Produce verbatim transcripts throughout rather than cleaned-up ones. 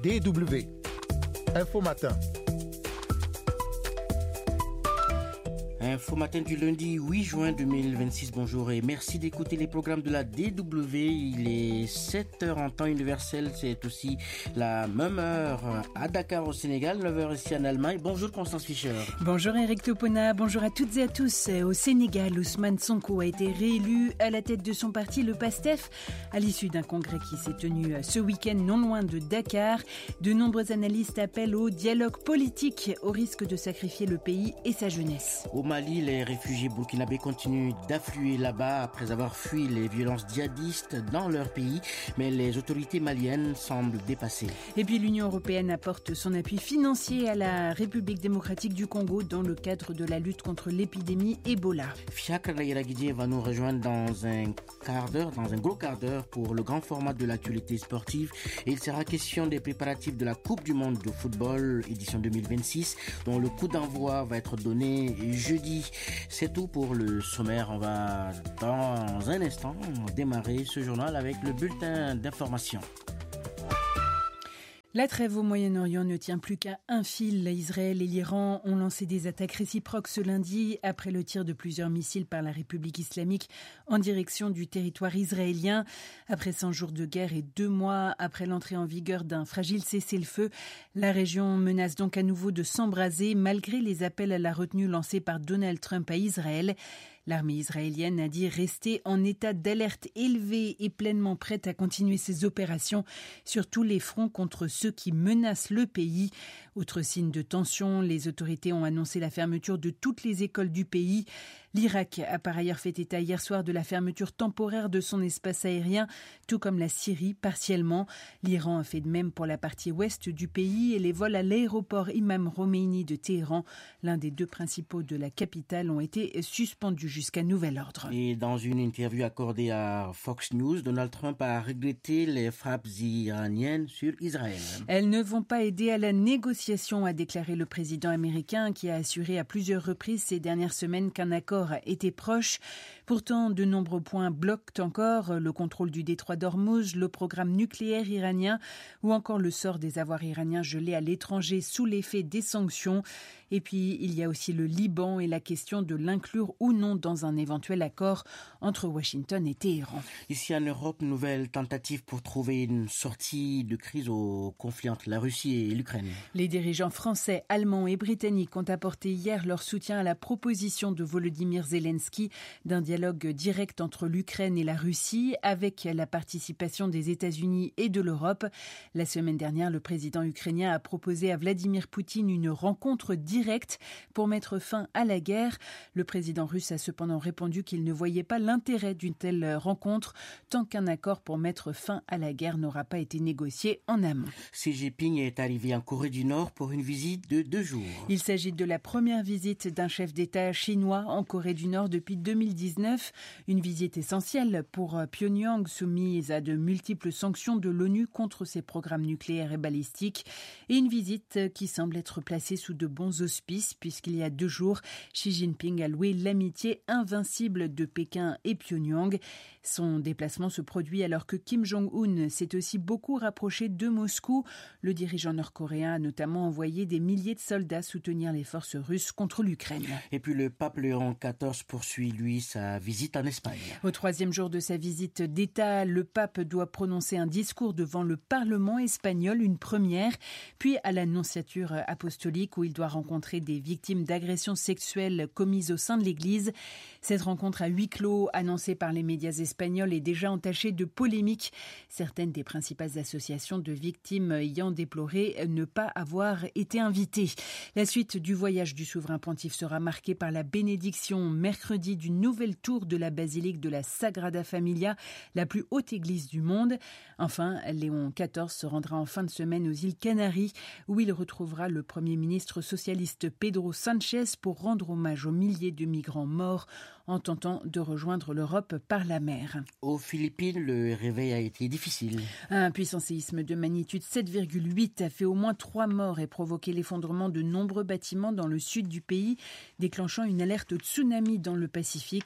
D W. Info Matin. Info Matin du lundi huit juin deux mille vingt-six, bonjour et merci d'écouter les programmes de la D W. Il est sept heures en temps universel, c'est aussi la même heure à Dakar au Sénégal, neuf heures ici en Allemagne. Bonjour Constance Fischer. Bonjour Eric Topona, bonjour à toutes et à tous. Au Sénégal, Ousmane Sonko a été réélu à la tête de son parti, le PASTEF, à l'issue d'un congrès qui s'est tenu ce week-end non loin de Dakar. De nombreux analystes appellent au dialogue politique au risque de sacrifier le pays et sa jeunesse. Au Mali, les réfugiés burkinabés continuent d'affluer là-bas après avoir fui les violences djihadistes dans leur pays, mais les autorités maliennes semblent dépassées. Et puis l'Union européenne apporte son appui financier à la République démocratique du Congo dans le cadre de la lutte contre l'épidémie Ebola. Fiacre Laïra-Guidier va nous rejoindre dans un quart d'heure, dans un gros quart d'heure pour le grand format de l'actualité sportive. Et il sera question des préparatifs de la Coupe du Monde de football édition deux mille vingt-six, dont le coup d'envoi va être donné jeudi. C'est tout pour le sommaire. On va dans un instant démarrer ce journal avec le bulletin d'information. La trêve au Moyen-Orient ne tient plus qu'à un fil. Israël et l'Iran ont lancé des attaques réciproques ce lundi après le tir de plusieurs missiles par la République islamique en direction du territoire israélien. Après cent jours de guerre et deux mois après l'entrée en vigueur d'un fragile cessez-le-feu, la région menace donc à nouveau de s'embraser malgré les appels à la retenue lancés par Donald Trump à Israël. L'armée israélienne a dit rester en état d'alerte élevé et pleinement prête à continuer ses opérations sur tous les fronts contre ceux qui menacent le pays. Autre signe de tension, les autorités ont annoncé la fermeture de toutes les écoles du pays. L'Irak a par ailleurs fait état hier soir de la fermeture temporaire de son espace aérien, tout comme la Syrie partiellement. L'Iran a fait de même pour la partie ouest du pays et les vols à l'aéroport Imam Khomeini de Téhéran, l'un des deux principaux de la capitale, ont été suspendus jusqu'à nouvel ordre. Et dans une interview accordée à Fox News, Donald Trump a regretté les frappes iraniennes sur Israël. Elles ne vont pas aider à la négociation, a déclaré le président américain qui a assuré à plusieurs reprises ces dernières semaines qu'un accord était proche. Pourtant, de nombreux points bloquent encore le contrôle du détroit d'Ormuz, le programme nucléaire iranien ou encore le sort des avoirs iraniens gelés à l'étranger sous l'effet des sanctions. Et puis, il y a aussi le Liban et la question de l'inclure ou non dans un éventuel accord entre Washington et Téhéran. Ici en Europe, nouvelle tentative pour trouver une sortie de crise au conflit entre la Russie et l'Ukraine. Les dirigeants français, allemands et britanniques ont apporté hier leur soutien à la proposition de Volodymyr Zelensky d'un dialogue direct entre l'Ukraine et la Russie avec la participation des États-Unis et de l'Europe. La semaine dernière, le président ukrainien a proposé à Vladimir Poutine une rencontre directe pour mettre fin à la guerre. Le président russe a cependant répondu qu'il ne voyait pas l'intérêt d'une telle rencontre tant qu'un accord pour mettre fin à la guerre n'aura pas été négocié en amont. Xi Jinping est arrivé en Corée du Nord pour une visite de deux jours. Il s'agit de la première visite d'un chef d'État chinois en Corée du Nord depuis deux mille dix-neuf. Une visite essentielle pour Pyongyang, soumise à de multiples sanctions de l'ONU contre ses programmes nucléaires et balistiques. Et une visite qui semble être placée sous de bons auspices puisqu'il y a deux jours, Xi Jinping a loué l'amitié invincible de Pékin et Pyongyang. Son déplacement se produit alors que Kim Jong-un s'est aussi beaucoup rapproché de Moscou. Le dirigeant nord-coréen a notamment envoyé des milliers de soldats soutenir les forces russes contre l'Ukraine. Et puis le pape Léon quatorze poursuit, lui, sa visite en Espagne. Au troisième jour de sa visite d'État, le pape doit prononcer un discours devant le Parlement espagnol, une première, puis à la nonciature apostolique où il doit rencontrer des victimes d'agressions sexuelles commises au sein de l'Église. Cette rencontre à huis clos, annoncée par les médias espagnols, est déjà entachée de polémiques. Certaines des principales associations de victimes ayant déploré ne pas avoir été invitées. La suite du voyage du souverain pontife sera marquée par la bénédiction mercredi d'une nouvelle tour de la basilique de la Sagrada Familia, la plus haute église du monde. Enfin, Léon quatorze se rendra en fin de semaine aux îles Canaries où il retrouvera le premier ministre socialiste Pedro Sanchez pour rendre hommage aux milliers de migrants morts en tentant de rejoindre l'Europe par la mer. Aux Philippines, le réveil a été difficile. Un puissant séisme de magnitude sept virgule huit a fait au moins trois morts et provoqué l'effondrement de nombreux bâtiments dans le sud du pays, déclenchant une alerte tsunami dans le Pacifique.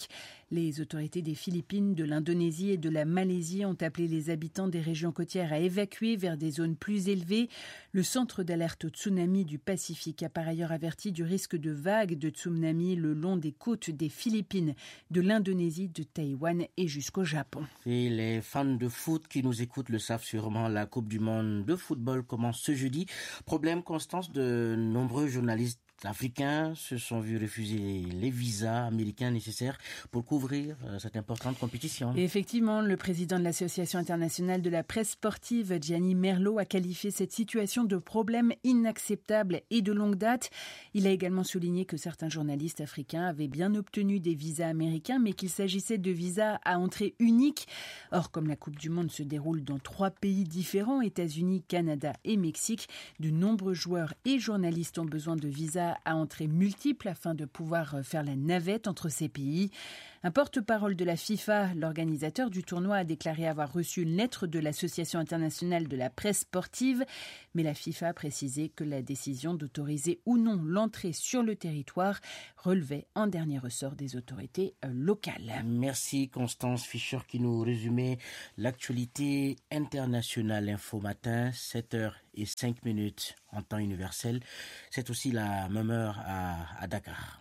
Les autorités des Philippines, de l'Indonésie et de la Malaisie ont appelé les habitants des régions côtières à évacuer vers des zones plus élevées. Le centre d'alerte au tsunami du Pacifique a par ailleurs averti du risque de vagues de tsunami le long des côtes des Philippines, de l'Indonésie, de Taïwan et jusqu'au Japon. Et les fans de foot qui nous écoutent le savent sûrement, la Coupe du monde de football commence ce jeudi. Problème, Constance, de nombreux journalistes africains se sont vus refuser les visas américains nécessaires pour couvrir cette importante compétition. Et effectivement, le président de l'Association internationale de la presse sportive, Gianni Merlo, a qualifié cette situation de problème inacceptable et de longue date. Il a également souligné que certains journalistes africains avaient bien obtenu des visas américains, mais qu'il s'agissait de visas à entrée unique. Or, comme la Coupe du monde se déroule dans trois pays différents, États-Unis, Canada et Mexique, de nombreux joueurs et journalistes ont besoin de visas à entrée multiple afin de pouvoir faire la navette entre ces pays. Un porte-parole de la FIFA, l'organisateur du tournoi, a déclaré avoir reçu une lettre de l'Association internationale de la presse sportive, mais la FIFA a précisé que la décision d'autoriser ou non l'entrée sur le territoire relevait en dernier ressort des autorités locales. Merci Constance Fischer qui nous résumait l'actualité internationale. Info matin, sept heures cinq minutes en temps universel. C'est aussi la même heure à, à Dakar.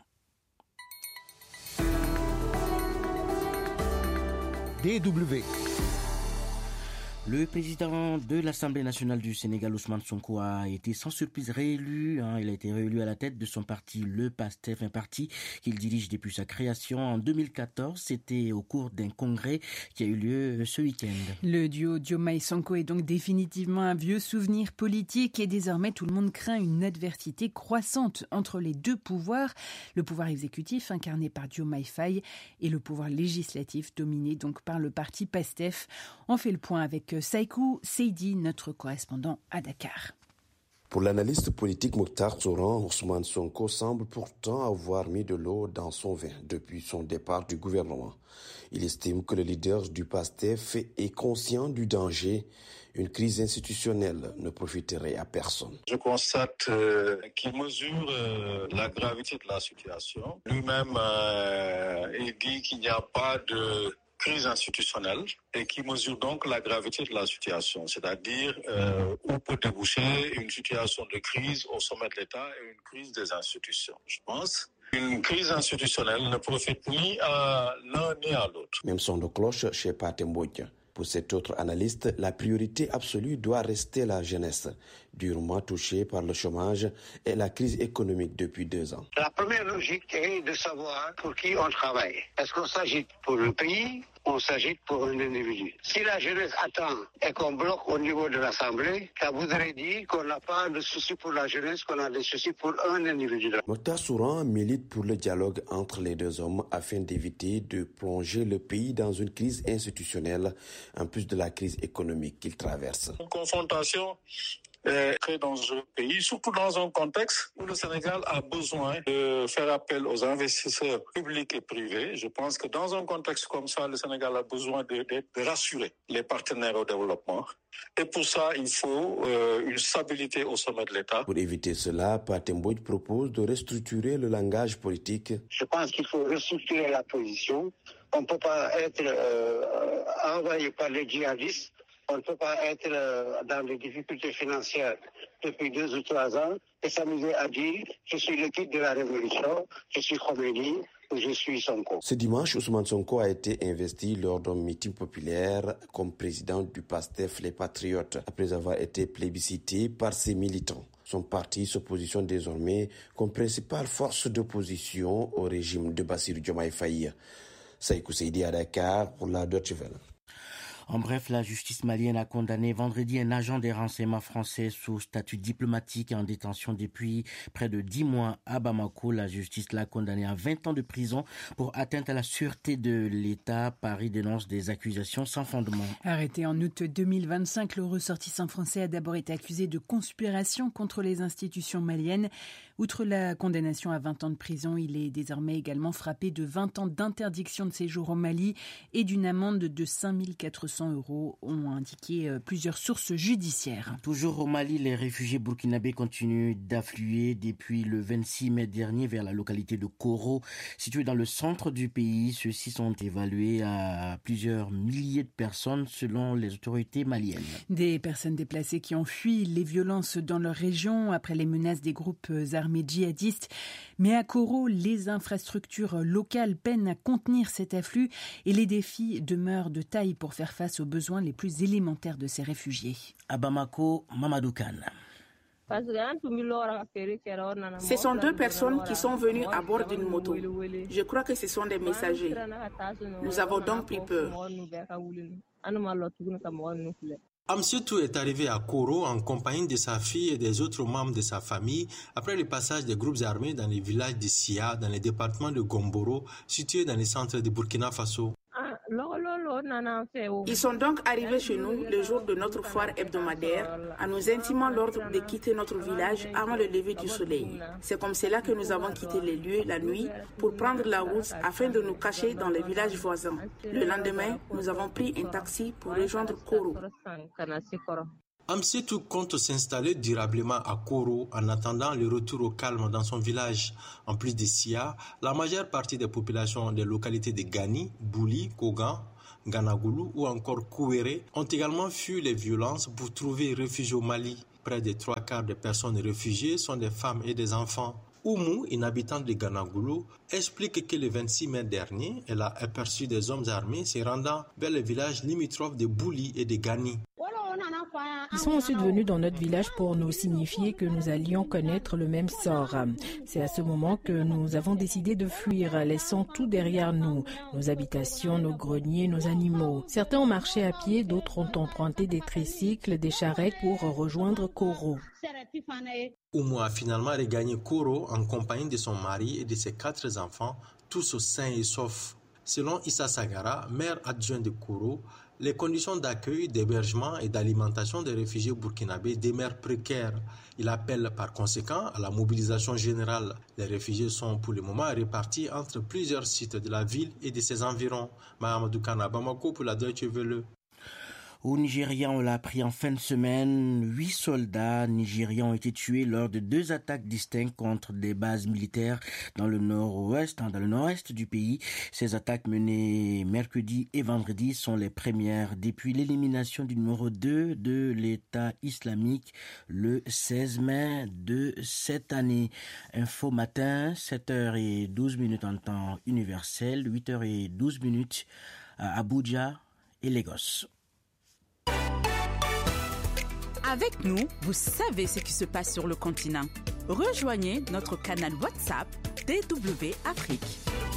D W. Le président de l'Assemblée nationale du Sénégal, Ousmane Sonko, a été sans surprise réélu. Hein. Il a été réélu à la tête de son parti, le PASTEF, un parti qu'il dirige depuis sa création en deux mille quatorze. C'était au cours d'un congrès qui a eu lieu ce week-end. Le duo Diomaye-Sonko est donc définitivement un vieux souvenir politique et désormais tout le monde craint une adversité croissante entre les deux pouvoirs. Le pouvoir exécutif incarné par Diomaye Faye et le pouvoir législatif dominé donc par le parti PASTEF. On fait le point avec Saïkou Seydi, notre correspondant à Dakar. Pour l'analyste politique Mokhtar Souran, Ousmane Sonko semble pourtant avoir mis de l'eau dans son vin depuis son départ du gouvernement. Il estime que le leader du PASTEF est conscient du danger. Une crise institutionnelle ne profiterait à personne. Je constate euh, qu'il mesure euh, la gravité de la situation. Lui-même, euh, il dit qu'il n'y a pas de crise institutionnelle et qui mesure donc la gravité de la situation, c'est-à-dire euh, où peut déboucher une situation de crise au sommet de l'État et une crise des institutions. Je pense qu'une crise institutionnelle ne profite ni à l'un ni à l'autre. Même son de cloche chez Pathé Mbodj. Pour cet autre analyste, la priorité absolue doit rester la jeunesse, durement touchée par le chômage et la crise économique depuis deux ans. La première logique est de savoir pour qui on travaille. Est-ce qu'on s'agit pour le pays ? On s'agit pour un individu. Si la jeunesse attend et qu'on bloque au niveau de l'Assemblée, ça voudrait dire qu'on n'a pas de soucis pour la jeunesse, qu'on a des soucis pour un individu. Mokhtar Souran milite pour le dialogue entre les deux hommes afin d'éviter de plonger le pays dans une crise institutionnelle, en plus de la crise économique qu'il traverse. Une confrontation est très dangereux pays, surtout dans un contexte où le Sénégal a besoin de faire appel aux investisseurs publics et privés. Je pense que dans un contexte comme ça, le Sénégal a besoin de, de, de rassurer les partenaires au développement. Et pour ça, il faut euh, une stabilité au sommet de l'État. Pour éviter cela, Pathé Mbodj propose de restructurer le langage politique. Je pense qu'il faut restructurer la position. On ne peut pas être euh, envahi par les djihadistes. On ne peut pas être euh, dans des difficultés financières depuis deux ou trois ans et s'amuser à dire « je suis le guide de la révolution, je suis Khomeini ou je suis Sonko ». Ce dimanche, Ousmane Sonko a été investi lors d'un meeting populaire comme président du PASTEF Les Patriotes, après avoir été plébiscité par ses militants. Son parti se positionne désormais comme principale force d'opposition au régime de Bassirou Diomaye Faye. Saïkou Seydi à Dakar pour la Deutsche Welle. En bref, la justice malienne a condamné vendredi un agent des renseignements français sous statut diplomatique et en détention depuis près de dix mois à Bamako. La justice l'a condamné à vingt ans de prison pour atteinte à la sûreté de l'État. Paris dénonce des accusations sans fondement. Arrêté en août deux mille vingt-cinq, le ressortissant français a d'abord été accusé de conspiration contre les institutions maliennes. Outre la condamnation à vingt ans de prison, il est désormais également frappé de vingt ans d'interdiction de séjour au Mali et d'une amende de cinq mille quatre cents cents euros, ont indiqué plusieurs sources judiciaires. Toujours au Mali, les réfugiés burkinabés continuent d'affluer depuis le vingt-six mai dernier vers la localité de Koro, située dans le centre du pays. Ceux-ci sont évalués à plusieurs milliers de personnes selon les autorités maliennes. Des personnes déplacées qui ont fui les violences dans leur région après les menaces des groupes armés djihadistes. Mais à Koro, les infrastructures locales peinent à contenir cet afflux et les défis demeurent de taille pour faire face aux besoins les plus élémentaires de ces réfugiés. À Bamako, Mamadou Kane. Ce sont deux personnes qui sont venues à bord d'une moto. Je crois que ce sont des messagers. Nous avons donc pris peur. Amsetou est arrivé à Koro en compagnie de sa fille et des autres membres de sa famille après le passage des groupes armés dans les villages de Sia, dans le département de Gomboro, situé dans le centre de Burkina Faso. Ils sont donc arrivés chez nous le jour de notre foire hebdomadaire en nous intimant l'ordre de quitter notre village avant le lever du soleil. C'est comme cela que nous avons quitté les lieux la nuit pour prendre la route afin de nous cacher dans les villages voisins. Le lendemain, nous avons pris un taxi pour rejoindre Koro. Amsetou compte s'installer durablement à Koro en attendant le retour au calme dans son village. En plus de Sia, la majeure partie des populations des localités de Gani, Bouli, Kogan, Ganagoulou ou encore Kouéré ont également fui les violences pour trouver refuge au Mali. Près des trois quarts des personnes réfugiées sont des femmes et des enfants. Oumou, une habitante de Ganagoulou, explique que le vingt-six mai dernier, elle a aperçu des hommes armés se rendant vers les villages limitrophes de Bouli et de Gani. Ils sont ensuite venus dans notre village pour nous signifier que nous allions connaître le même sort. C'est à ce moment que nous avons décidé de fuir, laissant tout derrière nous, nos habitations, nos greniers, nos animaux. Certains ont marché à pied, d'autres ont emprunté des tricycles, des charrettes pour rejoindre Koro. Oumou a finalement regagné Koro en compagnie de son mari et de ses quatre enfants, tous sains et saufs. Selon Issa Sagara, maire adjoint de Koro, les conditions d'accueil, d'hébergement et d'alimentation des réfugiés burkinabés demeurent précaires. Il appelle par conséquent à la mobilisation générale. Les réfugiés sont pour le moment répartis entre plusieurs sites de la ville et de ses environs. Mahamadou Kana, Bamako pour la Deutsche Welle. Au Nigeria, on l'a appris en fin de semaine, huit soldats nigérians ont été tués lors de deux attaques distinctes contre des bases militaires dans le nord-ouest, dans le nord-est du pays. Ces attaques menées mercredi et vendredi sont les premières depuis l'élimination du numéro deux de l'État islamique le seize mai de cette année. Info matin, sept heures douze minutes en temps universel, huit heures douze minutes à Abuja et Lagos. Avec nous, vous savez ce qui se passe sur le continent. Rejoignez notre canal WhatsApp D W Afrique.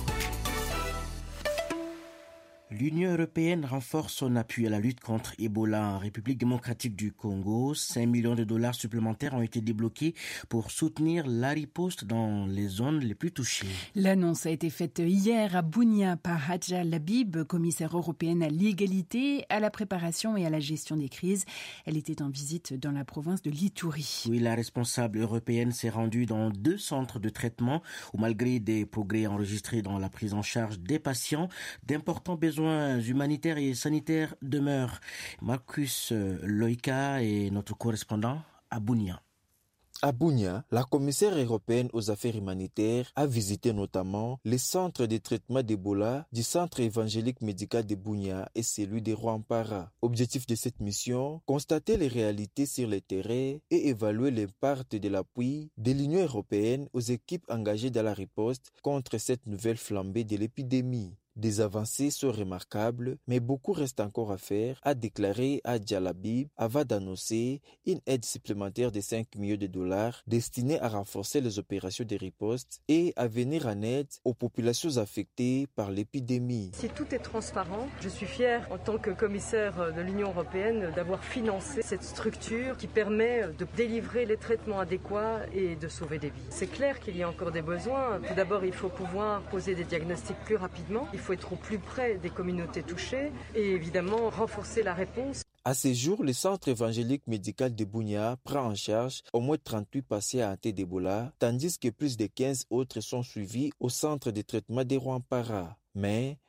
L'Union européenne renforce son appui à la lutte contre Ebola en République démocratique du Congo. cinq millions de dollars supplémentaires ont été débloqués pour soutenir la riposte dans les zones les plus touchées. L'annonce a été faite hier à Bunia par Hadja Labib, commissaire européenne à l'égalité, à la préparation et à la gestion des crises. Elle était en visite dans la province de l'Ituri. Oui, la responsable européenne s'est rendue dans deux centres de traitement où, malgré des progrès enregistrés dans la prise en charge des patients, d'importants besoins humanitaires et sanitaires demeurent. Marcus Loïka est notre correspondant à Bunia. À Bunia, la commissaire européenne aux affaires humanitaires a visité notamment les centres de traitement d'Ebola du centre évangélique médical de Bunia et celui de Rwampara. Objectif de cette mission, constater les réalités sur le terrain et évaluer l'impact de l'appui de l'Union européenne aux équipes engagées dans la riposte contre cette nouvelle flambée de l'épidémie. Des avancées sont remarquables, mais beaucoup reste encore à faire, a déclaré Hadja Labib avant d'annoncer une aide supplémentaire de cinq millions de dollars destinée à renforcer les opérations de riposte et à venir en aide aux populations affectées par l'épidémie. Si tout est transparent, je suis fière en tant que commissaire de l'Union européenne d'avoir financé cette structure qui permet de délivrer les traitements adéquats et de sauver des vies. C'est clair qu'il y a encore des besoins. Tout d'abord, il faut pouvoir poser des diagnostics plus rapidement. Il faut être au plus près des communautés touchées et évidemment renforcer la réponse. À ce jour, le centre évangélique médical de Bunia prend en charge au moins trente-huit patients atteints d'Ebola, tandis que plus de quinze autres sont suivis au centre de traitement de Rwampara. Mais,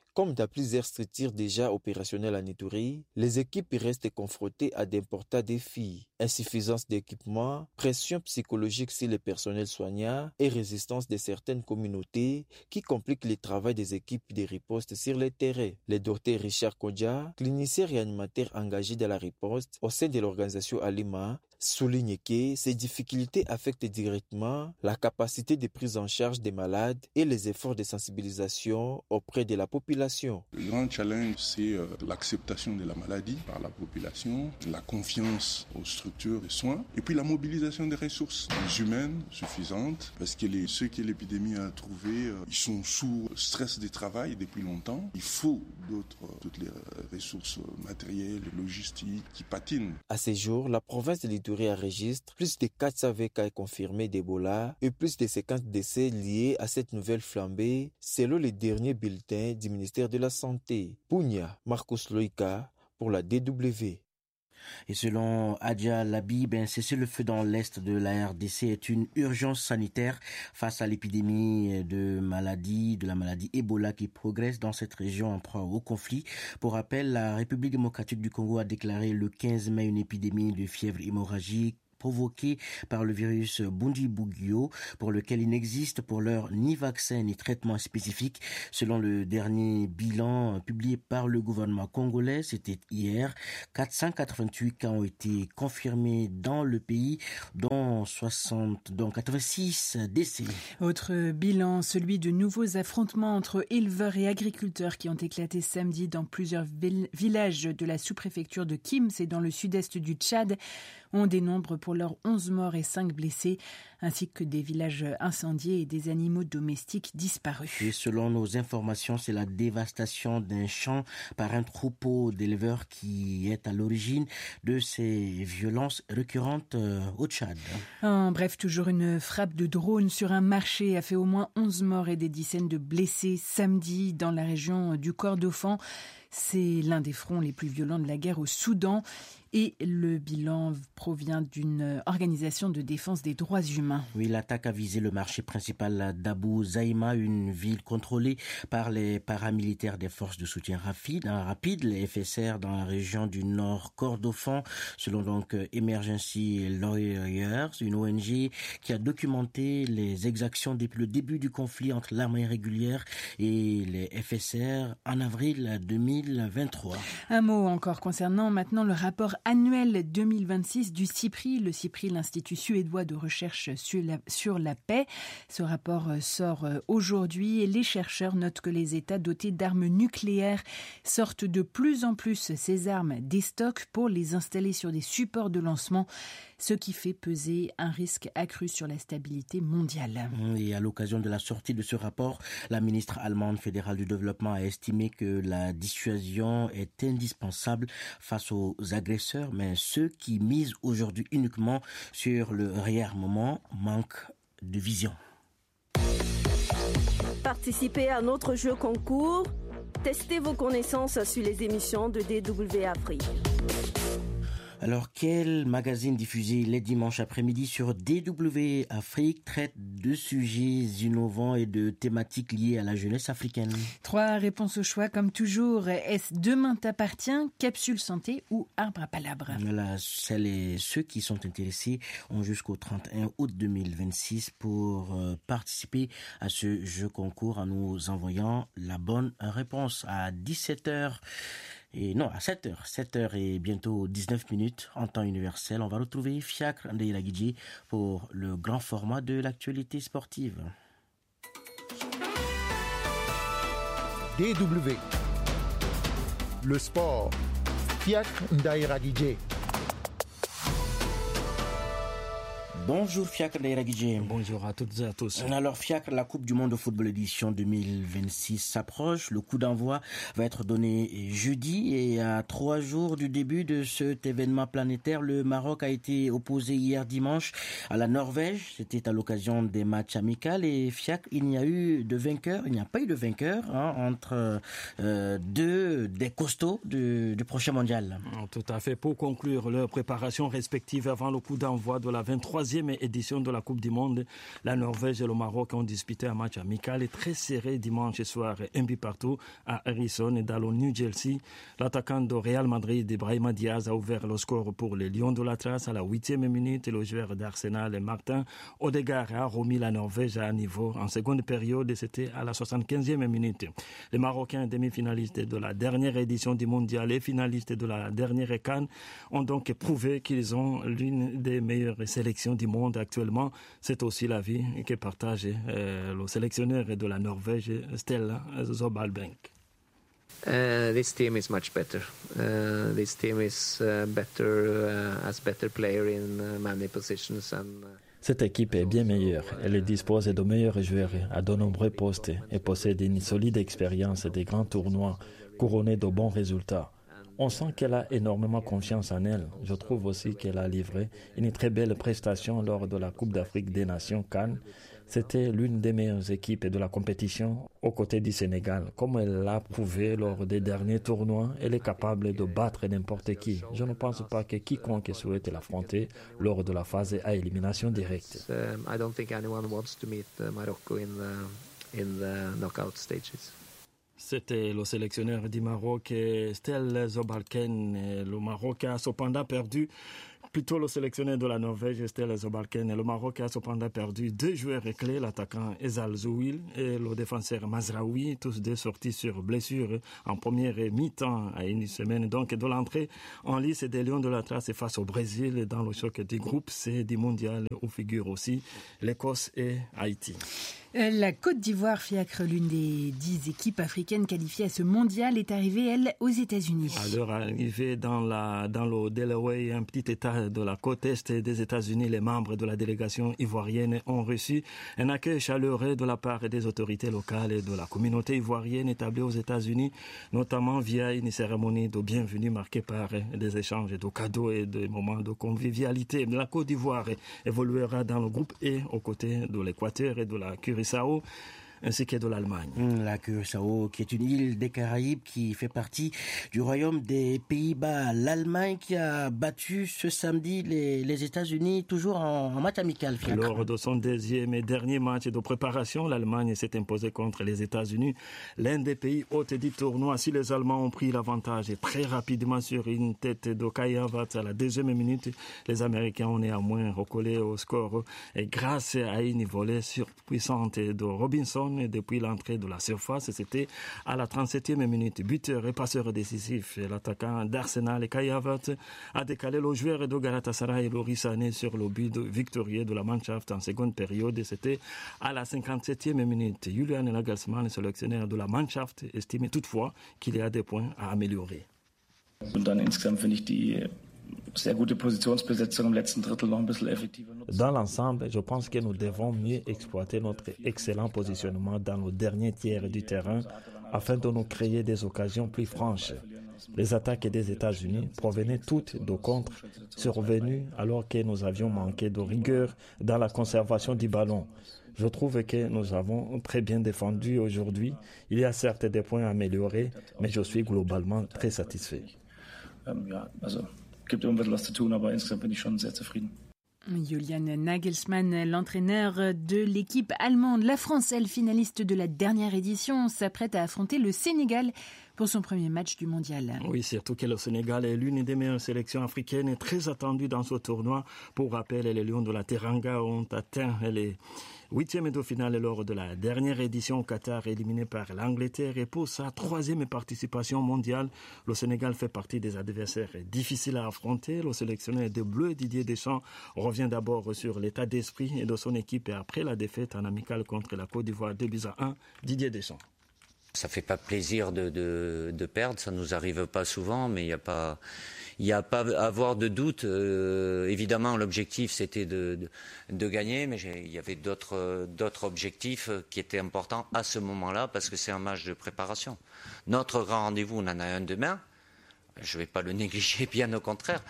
Comme dans plusieurs structures déjà opérationnelles en Ituri, les équipes restent confrontées à d'importants défis. Insuffisance d'équipement, pression psychologique sur les personnels soignants et résistance de certaines communautés qui compliquent le travail des équipes de riposte sur le terrain. Le docteur Richard Kodja, clinicien réanimateur engagé dans la riposte au sein de l'organisation Alima, souligne que ces difficultés affectent directement la capacité de prise en charge des malades et les efforts de sensibilisation auprès de la population. Le grand challenge, c'est euh, l'acceptation de la maladie par la population, la confiance aux structures de soins et puis la mobilisation des ressources humaines suffisantes parce que les, ceux que l'épidémie a trouvés, euh, ils sont sous stress de travail depuis longtemps. Il faut d'autres, euh, toutes les ressources matérielles, logistiques qui patinent. À ce jour, la province de l'Ituri enregistre plus de quatre cents cas confirmés d'Ebola et plus de cinquante décès liés à cette nouvelle flambée, selon les derniers bulletins du ministère de la Santé. Bunia, Marcos Loïka pour la D W. Et selon Adja Labi, ben, cesser le feu dans l'est de la R D C est une urgence sanitaire face à l'épidémie de maladie, de la maladie Ebola qui progresse dans cette région en proie au conflit. Pour rappel, la République démocratique du Congo a déclaré le quinze mai une épidémie de fièvre hémorragique provoqué par le virus Bundibugyo, pour lequel il n'existe pour l'heure ni vaccin ni traitement spécifique. Selon le dernier bilan publié par le gouvernement congolais, c'était hier, quatre cent quatre-vingt-huit cas ont été confirmés dans le pays, dont soixante, dont quatre-vingt-six décès. Autre bilan, celui de nouveaux affrontements entre éleveurs et agriculteurs qui ont éclaté samedi dans plusieurs villages de la sous-préfecture de Kim, c'est dans le sud-est du Tchad. On dénombre pour l'heure onze morts et cinq blessés, ainsi que des villages incendiés et des animaux domestiques disparus. Et selon nos informations, c'est la dévastation d'un champ par un troupeau d'éleveurs qui est à l'origine de ces violences récurrentes au Tchad. En bref, toujours une frappe de drone sur un marché a fait au moins onze morts et des dizaines de blessés samedi dans la région du Kordofan. C'est l'un des fronts les plus violents de la guerre au Soudan et le bilan provient d'une organisation de défense des droits humains. Oui, l'attaque a visé le marché principal d'Abou Zaïma, une ville contrôlée par les paramilitaires des forces de soutien rapide, rapide les F S R dans la région du Nord Kordofan, selon donc Emergency Lawyers, une O N G qui a documenté les exactions depuis le début du conflit entre l'armée régulière et les F S R en avril deux mille vingt-trois. Un mot encore concernant maintenant le rapport annuel deux mille vingt-six du CIPRI, le CIPRI, l'Institut suédois de recherche sur la, sur la paix. Ce rapport sort aujourd'hui et les chercheurs notent que les États dotés d'armes nucléaires sortent de plus en plus ces armes des stocks pour les installer sur des supports de lancement, ce qui fait peser un risque accru sur la stabilité mondiale. Et à l'occasion de la sortie de ce rapport, la ministre allemande fédérale du développement a estimé que la dissuasion est indispensable face aux agresseurs, mais ceux qui misent aujourd'hui uniquement sur le réarmement manquent de vision. Participez à notre jeu concours. Testez vos connaissances sur les émissions de D W Afrique. Alors, quel magazine diffusé les dimanches après-midi sur D W Afrique traite de sujets innovants et de thématiques liées à la jeunesse africaine? Trois réponses au choix, comme toujours. Est-ce Demain t'appartient, Capsule Santé ou Arbre à Palabre? Voilà, celles et ceux qui sont intéressés ont jusqu'au trente et un août deux mille vingt-six pour euh, participer à ce jeu concours en nous envoyant la bonne réponse à dix-sept heures. Et non, à sept heures, sept heures et bientôt dix-neuf minutes en temps universel. On va retrouver Fiacre Ndayiragidji pour le grand format de l'actualité sportive. D W. Le sport. Fiacre Ndayiragidji. Bonjour Fiacre Ndayiragidji. Bonjour à toutes et à tous. Alors Fiacre, la Coupe du Monde de football édition deux mille vingt-six s'approche. Le coup d'envoi va être donné jeudi et à trois jours du début de cet événement planétaire, le Maroc a été opposé hier dimanche à la Norvège. C'était à l'occasion des matchs amicaux et Fiacre, il n'y a eu de vainqueur, il n'y a pas eu de vainqueur hein, entre euh, deux des costauds du, du prochain mondial. Tout à fait. Pour conclure leurs préparations respectives avant le coup d'envoi de la vingt-troisième quinzième édition de la Coupe du Monde. La Norvège et le Maroc ont disputé un match amical et très serré dimanche soir, un but partout à Harrison et dans le New Jersey. L'attaquant de Real Madrid, Brahima Diaz, a ouvert le score pour les Lions de l'Atlas à la huitième minute. Le joueur d'Arsenal, Martin Odegaard, a remis la Norvège à niveau en seconde période et c'était à la soixante-quinzième minute. Les Marocains, demi-finalistes de la dernière édition du Mondial et finalistes de la dernière CAN, ont donc prouvé qu'ils ont l'une des meilleures sélections du monde actuellement. C'est aussi l'avis que partage euh, le sélectionneur de la Norvège, Stella Zobalbank. Uh, this team is much better. Uh, this team is uh, better, uh, as better player in uh, many positions. And, uh... Cette équipe est bien meilleure. Elle dispose de meilleurs joueurs à de nombreux postes et possède une solide expérience des grands tournois couronnés de bons résultats. On sent qu'elle a énormément confiance en elle. Je trouve aussi qu'elle a livré une très belle prestation lors de la Coupe d'Afrique des Nations CAN. C'était l'une des meilleures équipes de la compétition aux côtés du Sénégal. Comme elle l'a prouvé lors des derniers tournois, elle est capable de battre n'importe qui. Je ne pense pas que quiconque souhaite l'affronter lors de la phase à élimination directe. Um, I don't think anyone wants to meet uh, Morocco in the, in the knockout stages. C'était le sélectionneur du Maroc, Stella Zobalken. Le Maroc a cependant perdu, plutôt le sélectionneur de la Norvège, Stella Zobalken. Le Maroc a cependant perdu deux joueurs clés, l'attaquant Ezal Zouil et le défenseur Mazraoui, tous deux sortis sur blessure en première mi-temps à une semaine donc de l'entrée en lice des Lions de l'Atlas face au Brésil dans le choc du groupe C du mondial où figurent aussi l'Écosse et Haïti. La Côte d'Ivoire, Fiacre, l'une des dix équipes africaines qualifiées à ce mondial, est arrivée, elle, aux États-Unis. À leur arrivée dans, la, dans le Delaware, un petit état de la côte est des États-Unis, les membres de la délégation ivoirienne ont reçu un accueil chaleureux de la part des autorités locales et de la communauté ivoirienne établie aux États-Unis, notamment via une cérémonie de bienvenue marquée par des échanges de cadeaux et des moments de convivialité. La Côte d'Ivoire évoluera dans le groupe E aux côtés de l'Équateur et de la Curaçao, ainsi que de l'Allemagne. La Curaçao, qui est une île des Caraïbes qui fait partie du royaume des Pays-Bas. L'Allemagne qui a battu ce samedi les, les États-Unis, toujours en, en match amical. Fiacre. Lors de son deuxième et dernier match de préparation, l'Allemagne s'est imposée contre les États-Unis, l'un des pays hôtes du tournoi. Si les Allemands ont pris l'avantage très rapidement sur une tête de Kai Havertz à la deuxième minute, les Américains ont néanmoins recollé au score et grâce à une volée surpuissante de Robinson depuis l'entrée de la surface. C'était à la trente-septième minute. Buteur et passeur décisif, l'attaquant d'Arsenal, Kai Havertz, a décalé le joueur de Galatasaray, Loris Sané, sur le but victorieux de la Mannschaft en seconde période. Et c'était à la cinquante-septième minute. Julian Nagelsmann, sélectionneur de la Mannschaft, estimait toutefois qu'il y a des points à améliorer. Und dann insgesamt finde ich die sehr gute Positionsbesetzung im letzten Drittel noch ein bisschen effektiver nutzen. Dans l'ensemble, je pense que nous devons mieux exploiter notre excellent positionnement dans le dernier tiers du terrain afin de nous créer des occasions plus franches. Les attaques des États-Unis provenaient toutes de contres survenus alors que nous avions manqué de rigueur dans la conservation du ballon. Je trouve que nous avons très bien défendu aujourd'hui. Il y a certes des points à améliorer, mais je suis globalement très satisfait. Ähm, ja, also gibt immer ein bisschen was zu tun, aber insgesamt bin ich schon sehr zufrieden. Julian Nagelsmann, l'entraîneur de l'équipe allemande. La France, elle, finaliste de la dernière édition, s'apprête à affronter le Sénégal pour son premier match du mondial. Oui, surtout que le Sénégal est l'une des meilleures sélections africaines et très attendue dans ce tournoi. Pour rappel, les Lions de la Teranga ont atteint les huitièmes de finale lors de la dernière édition au Qatar, éliminé par l'Angleterre. Et pour sa troisième participation mondiale, le Sénégal fait partie des adversaires difficiles à affronter. Le sélectionneur des Bleus, Didier Deschamps, revient d'abord sur l'état d'esprit de son équipe et après la défaite en amical contre la Côte d'Ivoire deux buts à un, Didier Deschamps. Ça fait pas plaisir de, de, de perdre, ça nous arrive pas souvent, mais il n'y a pas, il y a pas à avoir de doute. Euh, évidemment, l'objectif c'était de, de, de gagner, mais il y avait d'autres, d'autres objectifs qui étaient importants à ce moment-là parce que c'est un match de préparation. Notre grand rendez-vous, on en a un demain. Je vais pas le négliger, bien au contraire,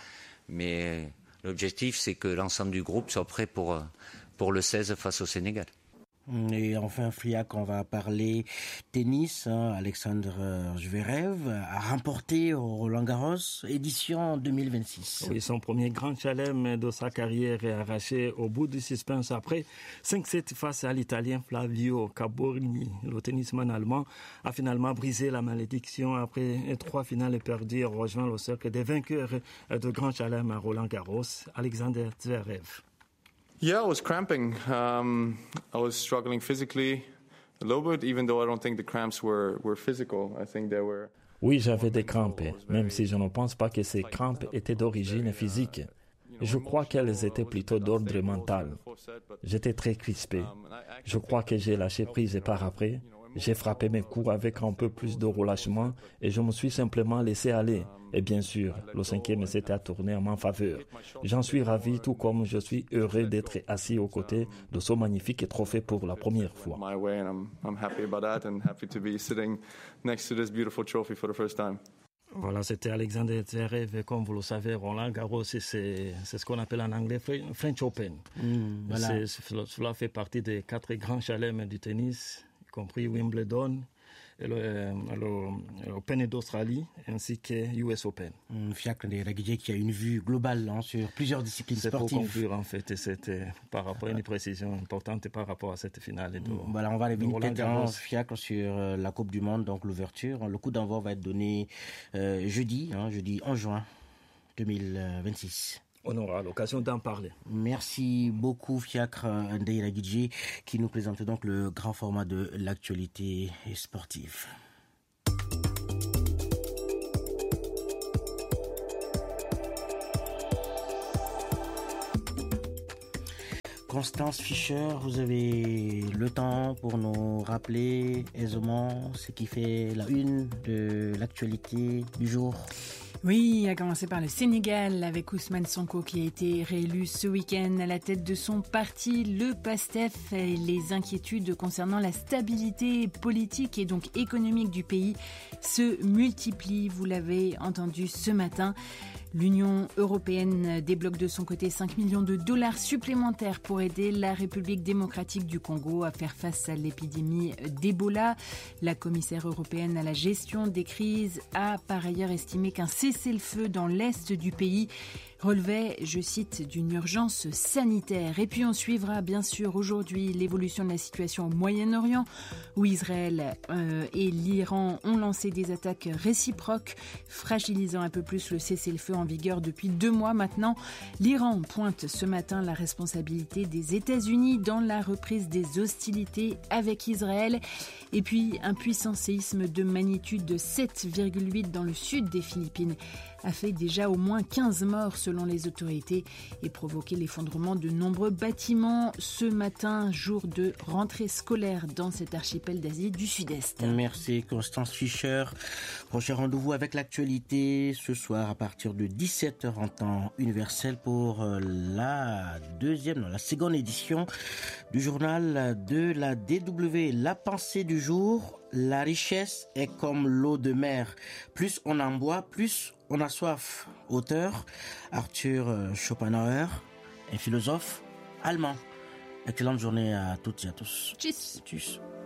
mais l'objectif c'est que l'ensemble du groupe soit prêt pour, pour le seize face au Sénégal. Et enfin, Friac, on va parler tennis. Hein. Alexandre Zverev a remporté au Roland-Garros, édition deux mille vingt-six. Oui, son premier grand chelem de sa carrière est arraché au bout du suspense après cinq sept face à l'Italien Flavio Caborini. Le tennisman allemand a finalement brisé la malédiction après trois finales perdues et rejoint le cercle des vainqueurs de grand chelem à Roland-Garros. Alexander Zverev. Yeah, I was cramping. Um, I was struggling physically a little bit, even though I don't think the cramps were, were physical. I think they were... Oui, j'avais des crampes, même si je ne pense pas que ces crampes étaient d'origine physique. Je crois qu'elles étaient plutôt d'ordre mental. J'étais très crispé. Je crois que j'ai lâché prise par après. J'ai frappé mes coups avec un peu plus de relâchement et je me suis simplement laissé aller. Et bien sûr, le cinquième s'était tourné en ma faveur. J'en suis ravi, tout comme je suis heureux d'être assis aux côtés de ce magnifique trophée pour la première fois. Voilà, c'était Alexander Zverev, comme vous le savez, Roland Garros, c'est, c'est ce qu'on appelle en anglais French Open. Mmh, voilà. c'est, cela fait partie des quatre grands chelems du tennis, y compris Wimbledon, et le, le, l'Open d'Australie ainsi que U S Open. Mmh, Fiacre Ndayiragije qui a une vue globale hein, sur plusieurs disciplines c'est sportives. C'est pour conclure en fait, c'était par rapport à une précision importante par rapport à cette finale. De, mmh, voilà, on va revenir peut-être en Fiacre sur euh, la Coupe du Monde, donc l'ouverture. Le coup d'envoi va être donné euh, jeudi, hein, jeudi onze juin deux mille vingt-six. On aura l'occasion d'en parler. Merci beaucoup Fiacre Ndayiragije qui nous présente donc le grand format de l'actualité sportive. Constance Fischer, vous avez le temps pour nous rappeler aisément ce qui fait la une de l'actualité du jour. Oui, à commencer par le Sénégal avec Ousmane Sonko qui a été réélu ce week-end à la tête de son parti, le PASTEF. Et les inquiétudes concernant la stabilité politique et donc économique du pays se multiplient, vous l'avez entendu ce matin. L'Union européenne débloque de son côté cinq millions de dollars supplémentaires pour aider la République démocratique du Congo à faire face à l'épidémie d'Ebola. La commissaire européenne à la gestion des crises a par ailleurs estimé qu'un cessez-le-feu dans l'est du pays relevait, je cite, d'une urgence sanitaire. Et puis on suivra bien sûr aujourd'hui l'évolution de la situation au Moyen-Orient où Israël euh, et l'Iran ont lancé des attaques réciproques, fragilisant un peu plus le cessez-le-feu en vigueur depuis deux mois maintenant. L'Iran pointe ce matin la responsabilité des États-Unis dans la reprise des hostilités avec Israël. Et puis un puissant séisme de magnitude de sept virgule huit dans le sud des Philippines a fait déjà au moins quinze morts selon les autorités et provoqué l'effondrement de nombreux bâtiments ce matin, jour de rentrée scolaire dans cet archipel d'Asie du Sud-Est. Merci Constance Fischer. Prochain rendez-vous avec l'actualité ce soir à partir de dix-sept heures en temps universel pour la deuxième, non, la seconde édition du journal de la D W. La pensée du jour, la richesse est comme l'eau de mer. Plus on en boit, plus on a soif. Auteur Arthur Schopenhauer, un philosophe allemand. Excellente journée à toutes et à tous. Tchuss. Tchuss.